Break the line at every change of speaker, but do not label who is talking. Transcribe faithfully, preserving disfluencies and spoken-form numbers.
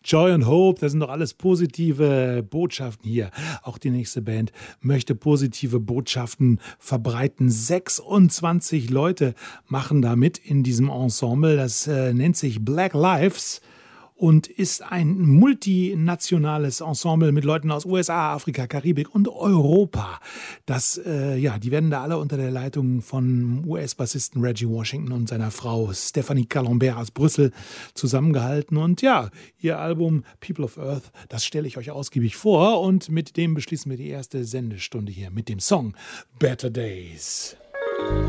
Joy and Hope, das sind doch alles positive Botschaften hier. Auch die nächste Band möchte positive Botschaften verbreiten. sechsundzwanzig Leute machen da mit in diesem Ensemble. Das äh, nennt sich Black Lives und ist ein multinationales Ensemble mit Leuten aus U S A, Afrika, Karibik und Europa. Das, äh, ja, die werden da alle unter der Leitung von U S-Bassisten Reggie Washington und seiner Frau Stephanie Calambert aus Brüssel zusammengehalten. Und ja, ihr Album People of Earth, das stelle ich euch ausgiebig vor. Und mit dem beschließen wir die erste Sendestunde hier mit dem Song Better Days.